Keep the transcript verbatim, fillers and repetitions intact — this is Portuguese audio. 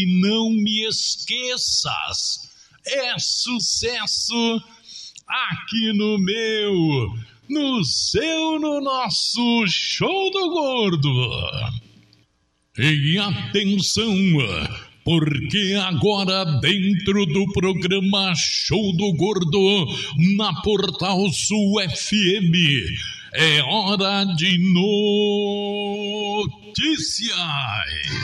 E não me esqueças, é sucesso aqui no meu, no seu, no nosso Show do Gordo. E atenção, porque agora dentro do programa Show do Gordo, na Portal Sul F M, é hora de notícias.